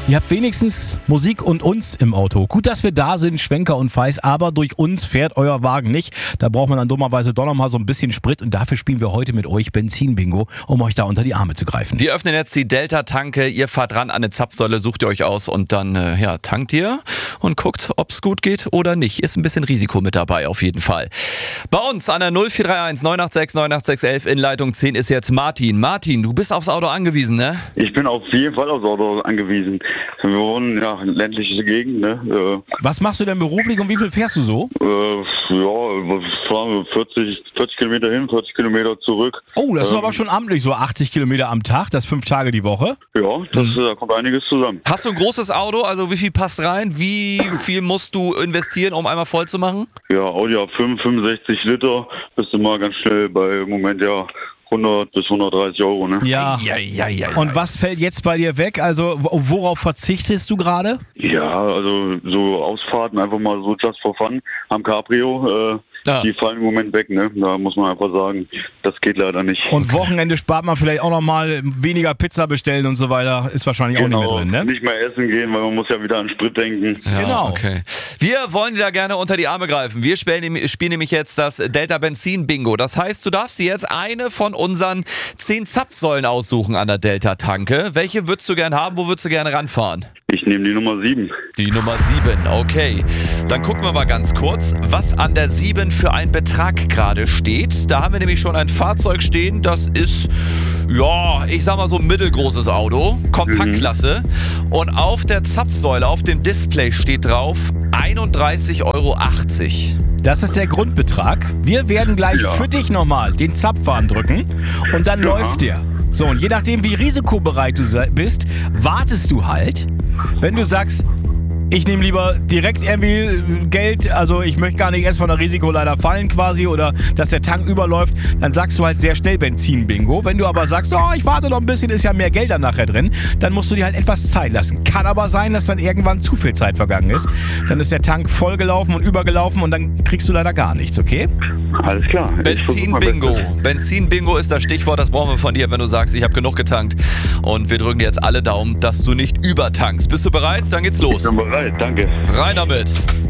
Ihr habt wenigstens Musik und uns im Auto. Gut, dass wir da sind, Schwenker und Feis, aber durch uns fährt euer Wagen nicht. Da braucht man dann dummerweise doch nochmal so ein bisschen Sprit und dafür spielen wir heute mit euch Benzin-Bingo, um euch da unter die Arme zu greifen. Wir öffnen jetzt die Delta-Tanke, ihr fahrt ran an eine Zapfsäule, sucht ihr euch aus und dann tankt ihr und guckt, ob es gut geht oder nicht. Ist ein bisschen Risiko mit dabei auf jeden Fall. Bei uns an der 0431 986 98611 in Leitung 10 ist jetzt Martin. Martin, du bist aufs Auto angewiesen, ne? Ich bin auf jeden Fall aufs Auto angewiesen. Wir wohnen in ländliche Gegend, ne? Was machst du denn beruflich und wie viel fährst du so? Fahren wir 40 Kilometer hin, 40 Kilometer zurück. Oh, das ist aber schon amtlich, so 80 Kilometer am Tag, das 5 Tage die Woche. Ja, da kommt einiges zusammen. Hast du ein großes Auto? Also wie viel passt rein? Wie viel musst du investieren, um einmal voll zu machen? Ja, Audi A5, 65 Liter, bist du mal ganz schnell bei im Moment 100 bis 130 Euro, ne? Ja. Und was fällt jetzt bei dir weg? Also worauf verzichtest du gerade? Ja, also so Ausfahrten einfach mal so just for fun am Cabrio, die fallen im Moment weg, ne? Da muss man einfach sagen, das geht leider nicht. Und Wochenende spart man vielleicht auch nochmal weniger Pizza bestellen und so weiter, ist wahrscheinlich auch nicht mehr drin, ne? Nicht mehr essen gehen, weil man muss ja wieder an Sprit denken. Ja, genau. Okay. Wir wollen dir da gerne unter die Arme greifen. Wir spielen nämlich jetzt das Delta Benzin Bingo. Das heißt, du darfst dir jetzt eine von unseren 10 Zapfsäulen aussuchen an der Delta Tanke. Welche würdest du gerne haben? Wo würdest du gerne ranfahren? Ich nehme die Nummer 7. Die Nummer 7, okay. Dann gucken wir mal ganz kurz, was an der 7 für ein Betrag gerade steht. Da haben wir nämlich schon ein Fahrzeug stehen, das ist, ich sag mal so ein mittelgroßes Auto, Kompaktklasse. Und auf der Zapfsäule, auf dem Display steht drauf 31,80 Euro. Das ist der Grundbetrag. Wir werden gleich für dich nochmal den Zapfhahn drücken und dann läuft der. So, und je nachdem, wie risikobereit du bist, wartest du halt. Wenn du sagst, ich nehme lieber direkt irgendwie Geld, also ich möchte gar nicht erst von der Risiko leider fallen quasi oder dass der Tank überläuft, dann sagst du halt sehr schnell Benzin-Bingo. Wenn du aber sagst, ich warte noch ein bisschen, ist ja mehr Geld dann nachher drin, dann musst du dir halt etwas Zeit lassen. Kann aber sein, dass dann irgendwann zu viel Zeit vergangen ist. Dann ist der Tank vollgelaufen und übergelaufen und dann kriegst du leider gar nichts, okay? Alles klar. Benzin-Bingo. Benzin-Bingo ist das Stichwort, das brauchen wir von dir, wenn du sagst, ich habe genug getankt. Und wir drücken dir jetzt alle Daumen, dass du nicht übertankst. Bist du bereit? Dann geht's los. Ich bin bereit, danke. Rein damit.